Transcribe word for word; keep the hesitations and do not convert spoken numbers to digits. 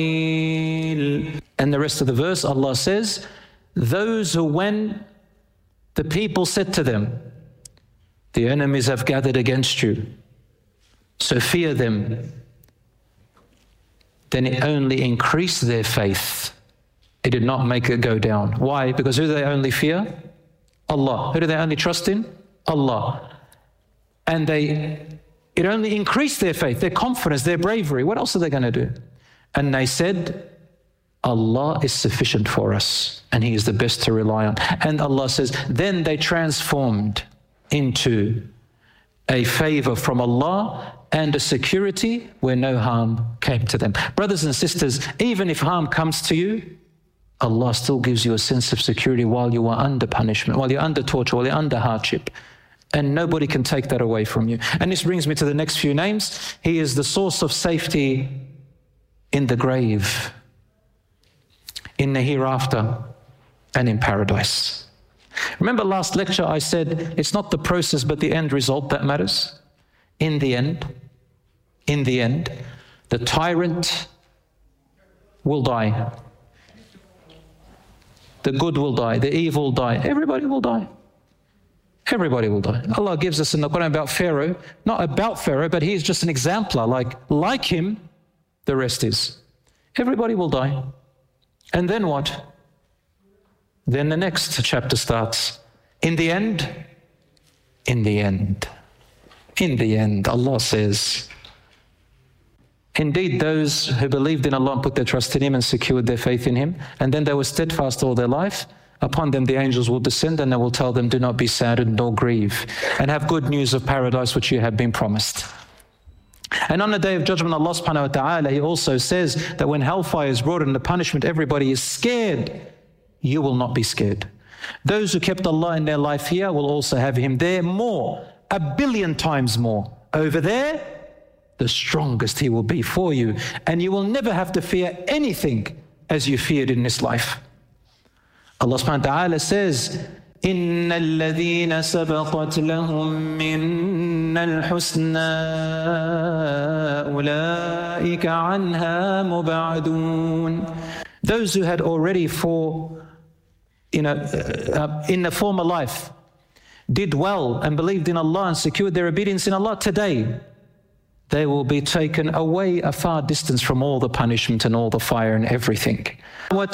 And the rest of the verse, Allah says, those who when the people said to them, the enemies have gathered against you, so fear them, then it only increased their faith. It did not make it go down. Why? Because who do they only fear? Allah. Who do they only trust in? Allah. And they, it only increased their faith, their confidence, their bravery. What else are they going to do? And they said, Allah is sufficient for us, and He is the best to rely on. And Allah says, then they transformed into a favor from Allah and a security where no harm came to them. Brothers and sisters, even if harm comes to you, Allah still gives you a sense of security while you are under punishment, while you're under torture, while you're under hardship. And nobody can take that away from you. And this brings me to the next few names. He is the source of safety in the grave, in the hereafter, and in paradise. Remember last lecture I said, it's not the process but the end result that matters. In the end, in the end, the tyrant will die. The good will die, the evil will die, everybody will die. Everybody will die. Allah gives us in the Quran about Pharaoh, not about Pharaoh, but he's just an exemplar. Like, like him, the rest is. Everybody will die. And then what? Then the next chapter starts. In the end, in the end, in the end, Allah says, indeed, those who believed in Allah and put their trust in Him and secured their faith in Him, and then they were steadfast all their life, upon them the angels will descend and they will tell them, do not be saddened nor grieve, and have good news of paradise which you have been promised. And on the day of judgment, Allah subhanahu wa ta'ala, He also says that when hellfire is brought in the punishment, everybody is scared. You will not be scared. Those who kept Allah in their life here will also have Him there more, a billion times more. Over there, the strongest He will be for you, and you will never have to fear anything as you feared in this life. Allah subhanahu wa ta'ala says, إِنَّ الَّذِينَ سَبَقَتْ لَهُم مِّنَّا الْحُسْنَى أُولَٰئِكَ عَنْهَا مُبْعَدُونَ. Those who had already for, you know, uh, in the former life, did well and believed in Allah and secured their obedience in Allah, today they will be taken away a far distance from all the punishment and all the fire and everything.